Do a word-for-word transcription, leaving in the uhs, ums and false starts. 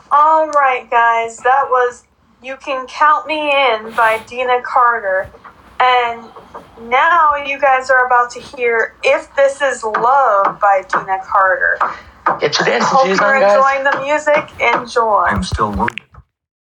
All right, guys, that was You Can Count Me In by Deana Carter. And now you guys are about to hear If This Is Love by Deana Carter. Get your dancing Hope shoes you're on, guys. enjoying the music. Enjoy. I'm still wounded.